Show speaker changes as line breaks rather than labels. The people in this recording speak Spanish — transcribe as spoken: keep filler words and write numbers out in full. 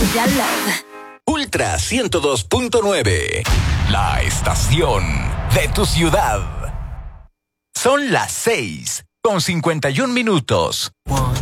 Ya Love.
Ultra ciento dos punto nueve. La estación de tu ciudad. Son las seis con cincuenta y un minutos.
One,